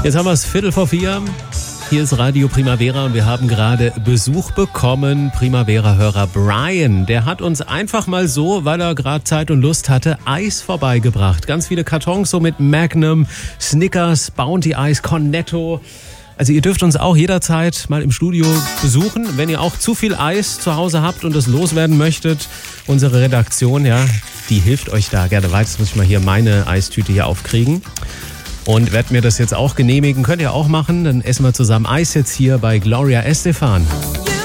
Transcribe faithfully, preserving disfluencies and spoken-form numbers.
Jetzt haben wir es Viertel vor vier. Hier ist Radio Primavera und wir haben gerade Besuch bekommen. Primavera-Hörer Brian, der hat uns einfach mal so, weil er gerade Zeit und Lust hatte, Eis vorbeigebracht. Ganz viele Kartons so mit Magnum, Snickers, Bounty Eis, Cornetto. Also ihr dürft uns auch jederzeit mal im Studio besuchen, wenn ihr auch zu viel Eis zu Hause habt und es loswerden möchtet. Unsere Redaktion, ja, die hilft euch da gerne weiter. Jetzt muss ich mal hier meine Eistüte hier aufkriegen. Und werde mir das jetzt auch genehmigen. Könnt ihr auch machen. Dann essen wir zusammen Eis jetzt hier bei Gloria Estefan.